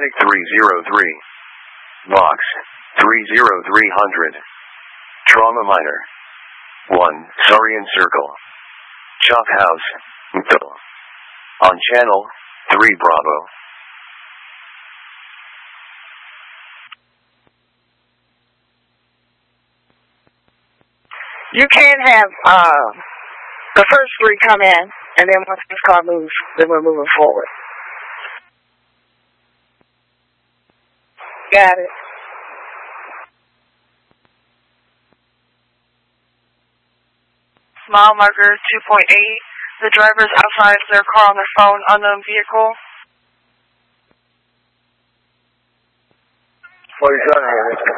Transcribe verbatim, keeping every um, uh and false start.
Medic three zero three. Box three zero three hundred. Trauma Minor. one. Sarian Circle. Chop House. Mto. On channel three Bravo. You can have uh, the first three come in, and then once this car moves, then we're moving forward. Got it. Mile marker two point eight. The driver's outside their car on their phone, unknown vehicle. forty-seven here.